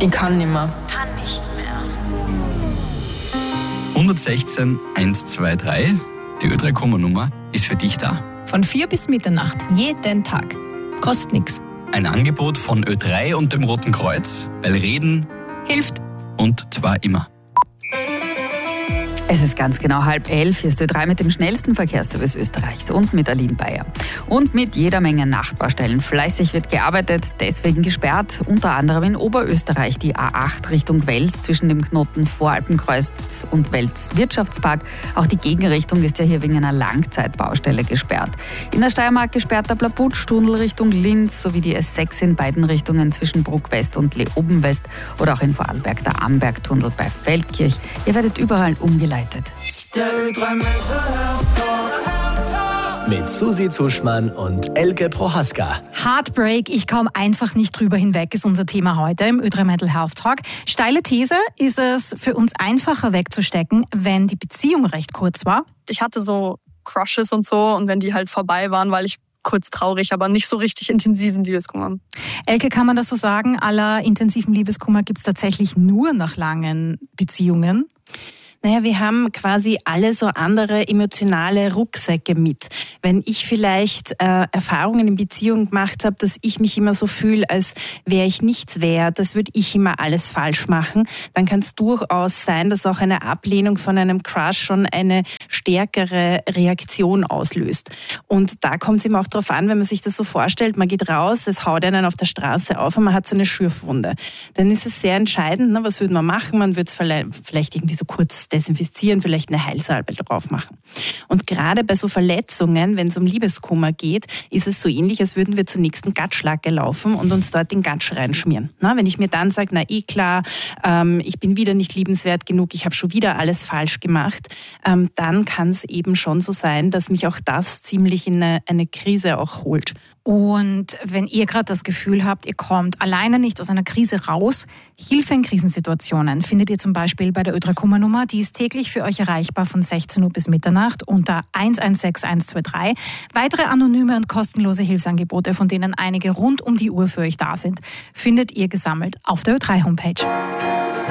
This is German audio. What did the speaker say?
Ich kann nicht mehr. Kann nicht mehr. 116 123, die Ö3-Kummer-Nummer ist für dich da. Von 4 bis Mitternacht, jeden Tag. Kostet nichts. Ein Angebot von Ö3 und dem Roten Kreuz, weil Reden Hilft. und zwar immer. Es ist ganz genau 10:30. Hier ist Ö3 mit dem schnellsten Verkehrsservice Österreichs und mit Aline Bayer. Und mit jeder Menge Nachbarstellen. Fleißig wird gearbeitet, deswegen gesperrt. Unter anderem in Oberösterreich die A8 Richtung Wels zwischen dem Knoten Voralpenkreuz und Wels Wirtschaftspark. Auch die Gegenrichtung ist ja hier wegen einer Langzeitbaustelle gesperrt. In der Steiermark gesperrt der Blabutsch-Tunnel Richtung Linz sowie die S6 in beiden Richtungen zwischen Bruck West und Leoben West oder auch in Vorarlberg der Amberg-Tunnel bei Feldkirch. Ihr werdet überall umgeleitet. Der Ö3 mit Susi Zuschmann und Elke Prohaska. Heartbreak, ich komme einfach nicht drüber hinweg, ist unser Thema heute im Ö3 Mental Health Talk. Steile These, ist es für uns einfacher wegzustecken, wenn die Beziehung recht kurz war? Ich hatte so Crushes und so und wenn die halt vorbei waren, weil ich kurz traurig, aber nicht so richtig intensiven Liebeskummer. Elke, kann man das so sagen? Aller intensiven Liebeskummer gibt es tatsächlich nur nach langen Beziehungen? Naja, wir haben quasi alle so andere emotionale Rucksäcke mit. Wenn ich vielleicht Erfahrungen in Beziehungen gemacht habe, dass ich mich immer so fühle, als wäre ich nichts wert, das würde ich immer alles falsch machen, dann kann es durchaus sein, dass auch eine Ablehnung von einem Crush schon eine stärkere Reaktion auslöst. Und da kommt es eben auch darauf an, wenn man sich das so vorstellt, man geht raus, es haut einen auf der Straße auf und man hat so eine Schürfwunde. Dann ist es sehr entscheidend, was würde man machen? Man würde es vielleicht irgendwie so kurz desinfizieren, vielleicht eine Heilsalbe drauf machen. Und gerade bei so Verletzungen, wenn es um Liebeskummer geht, ist es so ähnlich, als würden wir zur nächsten Gatschlacke laufen und uns dort den Gatsch reinschmieren. Wenn ich mir dann sage, klar, ich bin wieder nicht liebenswert genug, ich habe schon wieder alles falsch gemacht, dann kann es eben schon so sein, dass mich auch das ziemlich in eine Krise auch holt. Und wenn ihr gerade das Gefühl habt, ihr kommt alleine nicht aus einer Krise raus, Hilfe in Krisensituationen findet ihr zum Beispiel bei der Ö3-Kummer-Nummer. Die ist täglich für euch erreichbar von 16 Uhr bis Mitternacht unter 116 123. Weitere anonyme und kostenlose Hilfsangebote, von denen einige rund um die Uhr für euch da sind, findet ihr gesammelt auf der Ö3-Homepage.